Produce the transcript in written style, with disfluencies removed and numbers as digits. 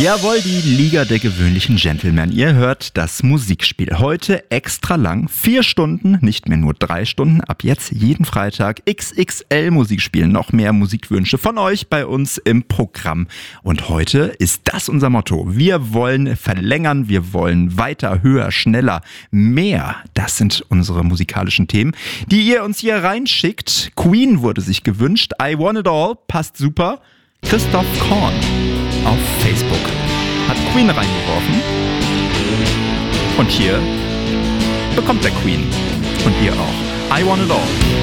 Jawohl, die Liga der gewöhnlichen Gentlemen. Ihr hört das Musikspiel. Heute extra lang, 4 Stunden, nicht mehr nur 3 Stunden. Ab jetzt jeden Freitag XXL Musikspiel. Noch mehr Musikwünsche von euch bei uns im Programm. Und heute ist das unser Motto. Wir wollen verlängern, wir wollen weiter, höher, schneller, mehr. Das sind unsere musikalischen Themen, die ihr uns hier reinschickt. Queen wurde sich gewünscht. I Want It All passt super. Christoph Korn auf Facebook hat Queen reingeworfen. Und hier bekommt der Queen. Und ihr auch. I Want It All.